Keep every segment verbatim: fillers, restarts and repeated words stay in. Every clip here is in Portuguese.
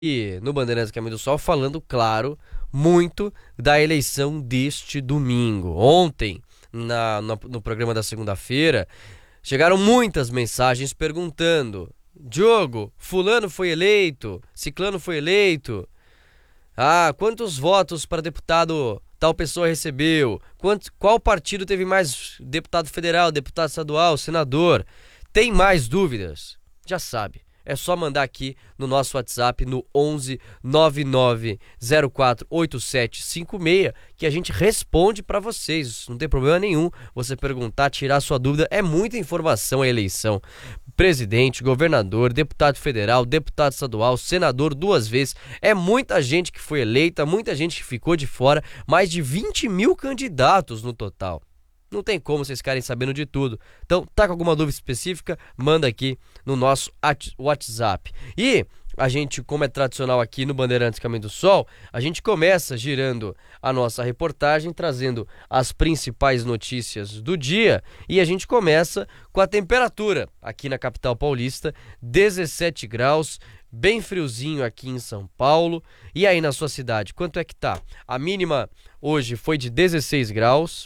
E no Bandeirantes Caminho do Sol, falando, claro, muito da eleição deste domingo. Ontem, na, no, no programa da segunda-feira, chegaram muitas mensagens perguntando: Diogo, fulano foi eleito, ciclano foi eleito, ah, quantos votos para deputado tal pessoa recebeu, Quanto, qual partido teve mais deputado federal, deputado estadual, senador? Tem mais dúvidas? Já sabe. É só mandar aqui no nosso WhatsApp no onze nove nove zero quatro oito sete cinco seis que a gente responde para vocês. Não tem problema nenhum você perguntar, tirar sua dúvida. É muita informação a eleição. Presidente, governador, deputado federal, deputado estadual, senador duas vezes. É muita gente que foi eleita, muita gente que ficou de fora. Mais de vinte mil candidatos no total. Não tem como vocês ficarem sabendo de tudo. Então, tá com alguma dúvida específica? Manda aqui no nosso WhatsApp. E a gente, como é tradicional aqui no Bandeirantes Caminho do Sol, a gente começa girando a nossa reportagem, trazendo as principais notícias do dia. E a gente começa com a temperatura aqui na capital paulista, dezessete graus, bem friozinho aqui em São Paulo. E aí na sua cidade, quanto é que tá? A mínima hoje foi de dezesseis graus.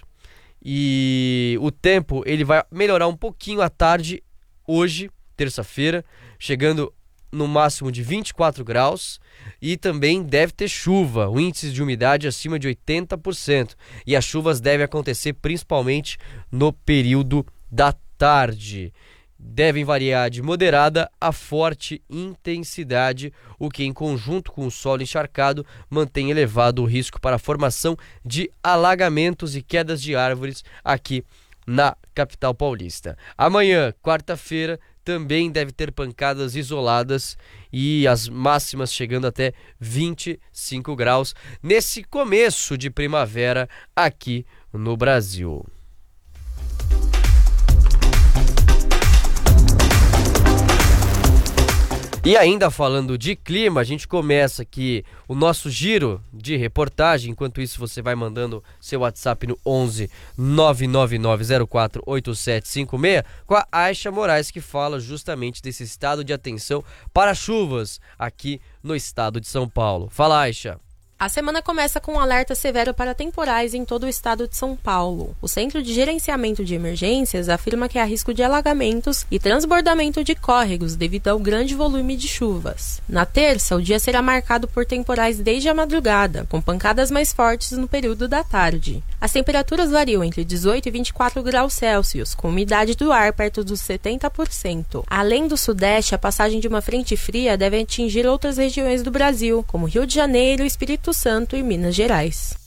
E o tempo ele vai melhorar um pouquinho à tarde hoje, terça-feira, chegando no máximo de vinte e quatro graus, e também deve ter chuva, o índice de umidade acima de oitenta por cento, e as chuvas devem acontecer principalmente no período da tarde. Devem variar de moderada a forte intensidade, o que em conjunto com o solo encharcado mantém elevado o risco para a formação de alagamentos e quedas de árvores aqui na capital paulista. Amanhã, quarta-feira, também deve ter pancadas isoladas e as máximas chegando até vinte e cinco graus nesse começo de primavera aqui no Brasil. E ainda falando de clima, a gente começa aqui o nosso giro de reportagem. Enquanto isso, você vai mandando seu WhatsApp no onze nove nove nove zero quatro oito sete cinco seis com a Aisha Moraes, que fala justamente desse estado de atenção para chuvas aqui no estado de São Paulo. Fala, Aisha. A semana começa com um alerta severo para temporais em todo o estado de São Paulo. O Centro de Gerenciamento de Emergências afirma que há risco de alagamentos e transbordamento de córregos devido ao grande volume de chuvas. Na terça, o dia será marcado por temporais desde a madrugada, com pancadas mais fortes no período da tarde. As temperaturas variam entre dezoito e vinte e quatro graus Celsius, com umidade do ar perto dos setenta por cento. Além do Sudeste, a passagem de uma frente fria deve atingir outras regiões do Brasil, como Rio de Janeiro, Espírito Santo e Minas Gerais.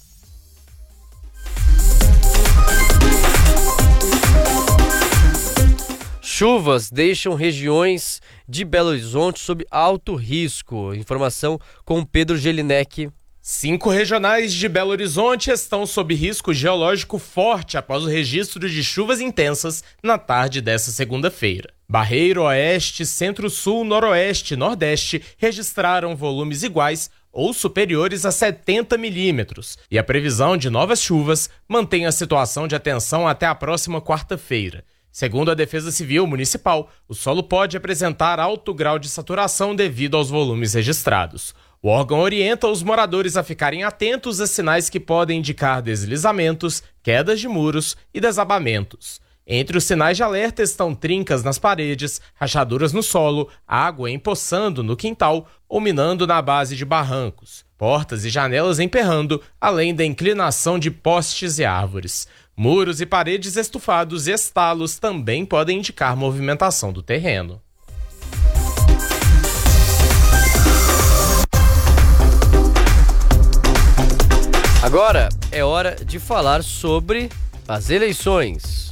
Chuvas deixam regiões de Belo Horizonte sob alto risco. Informação com Pedro Gelinek. Cinco regionais de Belo Horizonte estão sob risco geológico forte após o registro de chuvas intensas na tarde desta segunda-feira. Barreiro, Oeste, Centro-Sul, Noroeste e Nordeste registraram volumes iguais ou superiores a setenta milímetros, e a previsão de novas chuvas mantém a situação de atenção até a próxima quarta-feira. Segundo a Defesa Civil Municipal, o solo pode apresentar alto grau de saturação devido aos volumes registrados. O órgão orienta os moradores a ficarem atentos a sinais que podem indicar deslizamentos, quedas de muros e desabamentos. Entre os sinais de alerta estão trincas nas paredes, rachaduras no solo, água empoçando no quintal ou minando na base de barrancos, portas e janelas emperrando, além da inclinação de postes e árvores. Muros e paredes estufados e estalos também podem indicar movimentação do terreno. Agora é hora de falar sobre as eleições.